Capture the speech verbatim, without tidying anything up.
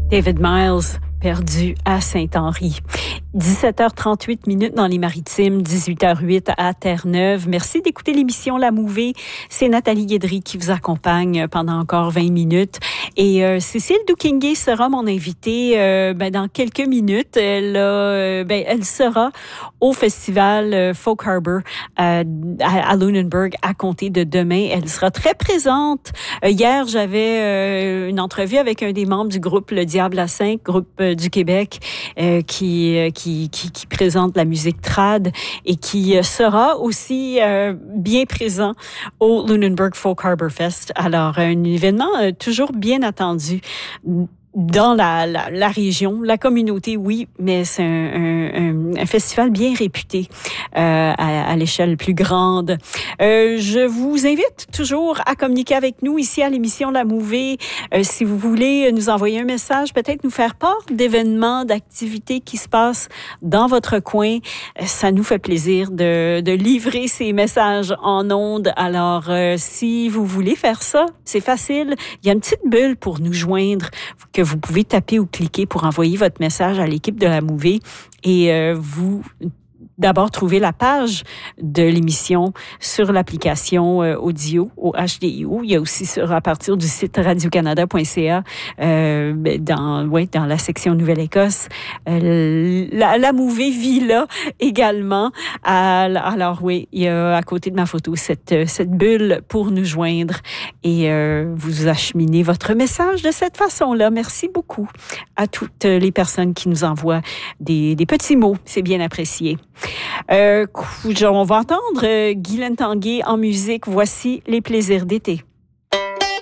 David Miles, perdu à Saint-Henri. dix-sept heures trente-huit minutes dans les Maritimes, dix-huit heures huit à Terre-Neuve. Merci d'écouter l'émission La Mouvée. C'est Nathalie Guédry qui vous accompagne pendant encore vingt minutes. Et euh, Cécile Doukingué sera mon invitée euh, ben, dans quelques minutes. Elle, euh, ben, elle sera au festival euh, Folk Harbor euh, à, à Lunenburg à compter de demain. Elle sera très présente. Euh, hier, j'avais euh, une entrevue avec un des membres du groupe Le Diable à cinq, groupe euh, du Québec, euh, qui, euh, qui, qui, qui présente la musique trad et qui euh, sera aussi euh, bien présent au Lunenburg Folk Harbor Fest. Alors, un événement euh, toujours bien attendu dans la, la, la région, la communauté, oui, mais c'est un, un, un festival bien réputé euh, à, à l'échelle plus grande. Euh, je vous invite toujours à communiquer avec nous ici à l'émission La Mouvée. Euh, si vous voulez nous envoyer un message, peut-être nous faire part d'événements, d'activités qui se passent dans votre coin, ça nous fait plaisir de, de livrer ces messages en ondes. Alors, euh, si vous voulez faire ça, c'est facile. Il y a une petite bulle pour nous joindre que vous pouvez taper ou cliquer pour envoyer votre message à l'équipe de La Mouvée et euh, vous d'abord trouver la page de l'émission sur l'application euh, audio au H D I O. Il y a aussi sur à partir du site radio canada point c a euh, dans ouais dans la section Nouvelle-Écosse. Euh, la, la Mouvée vit là également. Alors oui, il y a à côté de ma photo cette cette bulle pour nous joindre et euh, vous acheminer votre message de cette façon-là. Merci beaucoup à toutes les personnes qui nous envoient des des petits mots. C'est bien apprécié. Euh, on va entendre euh, Guylaine Tanguay en musique. Voici les plaisirs d'été.